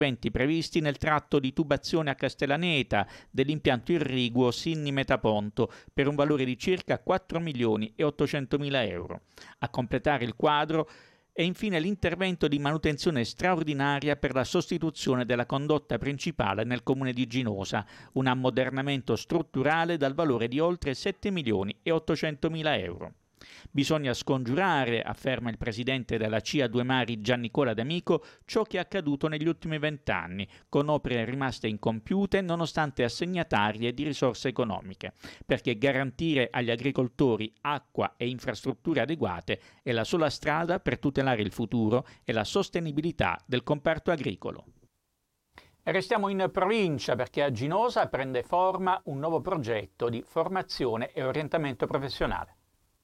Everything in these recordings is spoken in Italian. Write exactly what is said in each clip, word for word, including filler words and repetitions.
previsti nel tratto di tubazione a Castellaneta dell'impianto irriguo Sinni-Metaponto per un valore di circa quattro milioni e ottocentomila euro. A completare il quadro e infine l'intervento di manutenzione straordinaria per la sostituzione della condotta principale nel comune di Ginosa, un ammodernamento strutturale dal valore di oltre sette milioni e ottocentomila euro. Bisogna scongiurare, afferma il presidente della C I A Due Mari Giannicola D'Amico, ciò che è accaduto negli ultimi vent'anni, con opere rimaste incompiute nonostante assegnatarie di risorse economiche, perché garantire agli agricoltori acqua e infrastrutture adeguate è la sola strada per tutelare il futuro e la sostenibilità del comparto agricolo. E restiamo in provincia perché a Ginosa prende forma un nuovo progetto di formazione e orientamento professionale.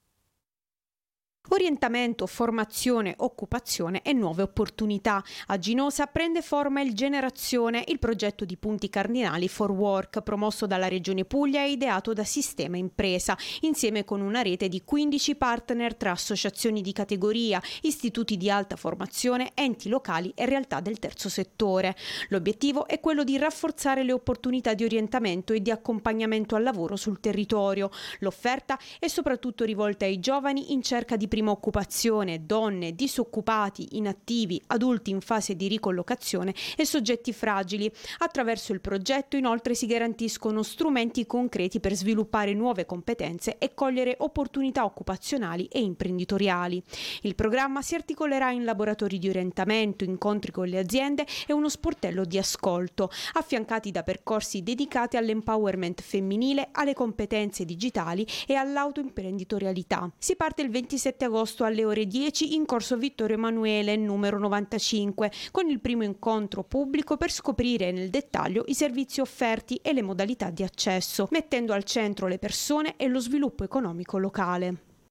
Orientamento, formazione, occupazione e nuove opportunità. A Ginosa prende forma il Generazione, il progetto di punti cardinali for work promosso dalla Regione Puglia e ideato da Sistema Impresa, insieme con una rete di quindici partner tra associazioni di categoria, istituti di alta formazione, enti locali e realtà del terzo settore. L'obiettivo è quello di rafforzare le opportunità di orientamento e di accompagnamento al lavoro sul territorio. L'offerta è soprattutto rivolta ai giovani in cerca di prima occupazione, donne, disoccupati, inattivi, adulti in fase di ricollocazione e soggetti fragili. Attraverso il progetto inoltre si garantiscono strumenti concreti per sviluppare nuove competenze e cogliere opportunità occupazionali e imprenditoriali. Il programma si articolerà in laboratori di orientamento, incontri con le aziende e uno sportello di ascolto, affiancati da percorsi dedicati all'empowerment femminile, alle competenze digitali e all'autoimprenditorialità. Si parte il ventisette agosto alle ore dieci in corso Vittorio Emanuele numero novantacinque con il primo incontro pubblico per scoprire nel dettaglio i servizi offerti e le modalità di accesso, mettendo al centro le persone e lo sviluppo economico locale.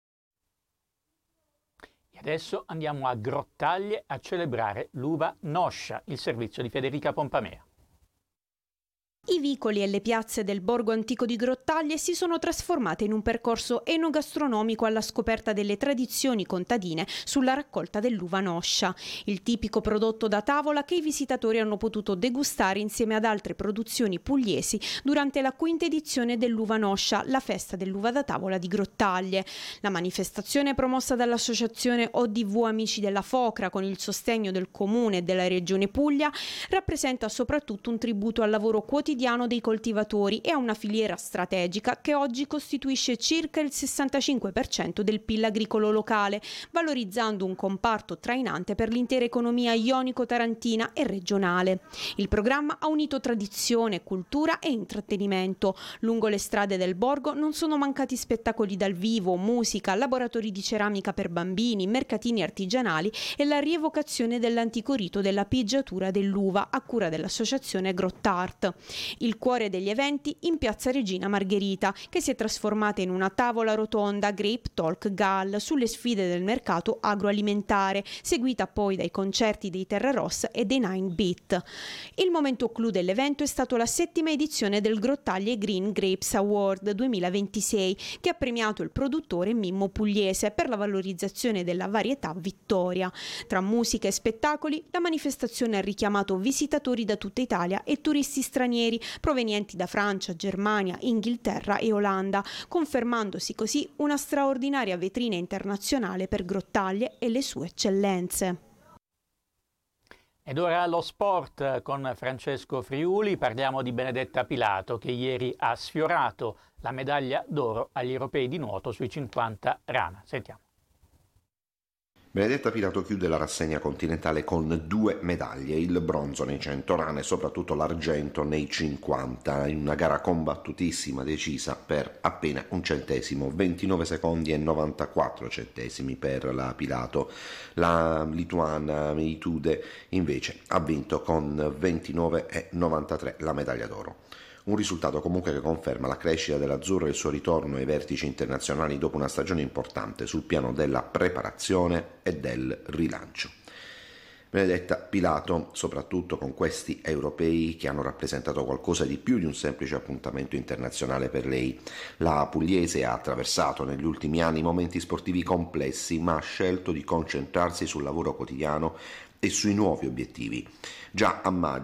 E adesso andiamo a Grottaglie a celebrare l'uva Noscia, il servizio di Federica Pompamea. I vicoli e le piazze del borgo antico di Grottaglie si sono trasformate in un percorso enogastronomico alla scoperta delle tradizioni contadine sulla raccolta dell'uva Noscia, il tipico prodotto da tavola che i visitatori hanno potuto degustare insieme ad altre produzioni pugliesi durante la quinta edizione dell'uva Noscia, la festa dell'uva da tavola di Grottaglie. La manifestazione promossa dall'associazione O D V Amici della Focra con il sostegno del Comune e della Regione Puglia rappresenta soprattutto un tributo al lavoro quotidiano dei coltivatori e a una filiera strategica che oggi costituisce circa il sessantacinque per cento del P I L agricolo locale, valorizzando un comparto trainante per l'intera economia ionico-tarantina e regionale. Il programma ha unito tradizione, cultura e intrattenimento. Lungo le strade del borgo non sono mancati spettacoli dal vivo, musica, laboratori di ceramica per bambini, mercatini artigianali e la rievocazione dell'antico rito della pigiatura dell'uva a cura dell'associazione Grottart. Il cuore degli eventi in piazza Regina Margherita, che si è trasformata in una tavola rotonda Grape Talk Gal sulle sfide del mercato agroalimentare, seguita poi dai concerti dei Terra Rossa e dei Nine Beat. Il momento clou dell'evento è stato la settima edizione del Grottaglie Green Grapes Award duemilaventisei, che ha premiato il produttore Mimmo Pugliese per la valorizzazione della varietà Vittoria. Tra musica e spettacoli, la manifestazione ha richiamato visitatori da tutta Italia e turisti stranieri provenienti da Francia, Germania, Inghilterra e Olanda, confermandosi così una straordinaria vetrina internazionale per Grottaglie e le sue eccellenze. Ed ora lo sport con Francesco Friuli, parliamo di Benedetta Pilato che ieri ha sfiorato la medaglia d'oro agli europei di nuoto sui cinquanta rana. Sentiamo. Benedetta Pilato chiude la rassegna continentale con due medaglie, il bronzo nei cento rane e soprattutto l'argento nei cinquanta, in una gara combattutissima decisa per appena un centesimo, ventinove secondi e novantaquattro centesimi per la Pilato. La lituana Meitude invece ha vinto con ventinove e novantatré la medaglia d'oro. Un risultato comunque che conferma la crescita dell'azzurro e il suo ritorno ai vertici internazionali dopo una stagione importante sul piano della preparazione e del rilancio. Benedetta Pilato, soprattutto con questi europei che hanno rappresentato qualcosa di più di un semplice appuntamento internazionale per lei. La pugliese ha attraversato negli ultimi anni momenti sportivi complessi, ma ha scelto di concentrarsi sul lavoro quotidiano e sui nuovi obiettivi. Già a maggio